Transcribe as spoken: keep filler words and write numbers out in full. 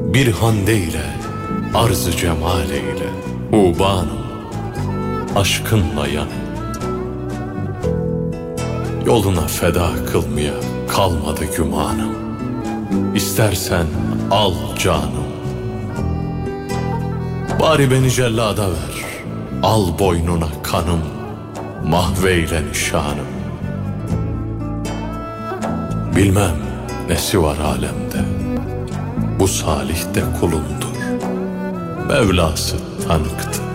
Bir hande ile arz-ı cemal eyle, ubanım aşkınla yanım. Yoluna feda kılmaya kalmadı gümanım. İstersen al canım. Bari beni cellada ver, al boynuna kanım, mahveyle nişanım. Bilmem nesi var alemde, bu salih de kulundur, Mevlası tanıktır.